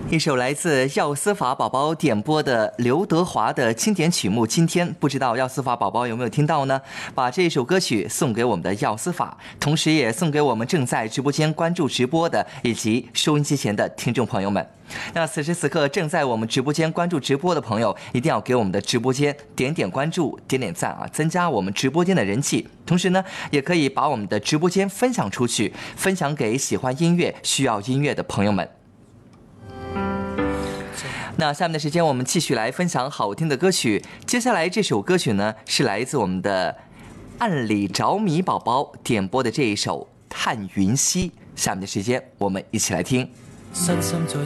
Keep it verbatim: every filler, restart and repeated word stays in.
一首来自耀思法宝宝点播的刘德华的经典曲目，今天不知道耀思法宝宝有没有听到呢？把这首歌曲送给我们的耀思法，同时也送给我们正在直播间关注直播的以及收音机前的听众朋友们。那此时此刻正在我们直播间关注直播的朋友，一定要给我们的直播间点点关注、点点赞啊，增加我们直播间的人气。同时呢，也可以把我们的直播间分享出去，分享给喜欢音乐、需要音乐的朋友们。那下面的时间我们继续来分享好听的歌曲。接下来这首歌曲呢，是来自我们的暗里着迷宝宝点播的这一首《叹云溪》。下面的时间我们一起来听。 身心在